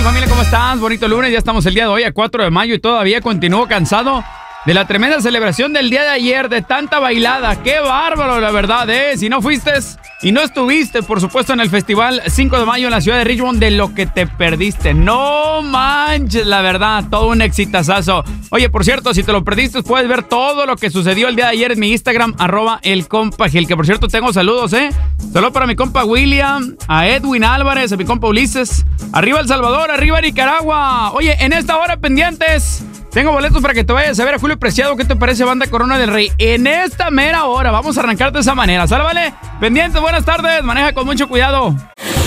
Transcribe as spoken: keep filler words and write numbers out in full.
familia? ¿Cómo estás? Bonito lunes, ya estamos el día de hoy a cuatro de mayo y todavía continúo cansado de la tremenda celebración del día de ayer, de tanta bailada. ¡Qué bárbaro, la verdad, eh! Si no fuiste y no estuviste, por supuesto, en el Festival cinco de mayo en la ciudad de Richmond, de lo que te perdiste. No manches, la verdad, todo un exitazazo. Oye, por cierto, si te lo perdiste, puedes ver todo lo que sucedió el día de ayer en mi Instagram, arroba el compa Gil, que por cierto tengo saludos, ¿eh? Saludos para mi compa William, a Edwin Álvarez, a mi compa Ulises. Arriba El Salvador, arriba Nicaragua. Oye, en esta hora pendientes, tengo boletos para que te vayas a ver a Julio Preciado. ¿Qué te parece, banda Corona del Rey? En esta mera hora vamos a arrancar de esa manera, ¿sale, vale? Pendientes, buenas tardes, maneja con mucho cuidado.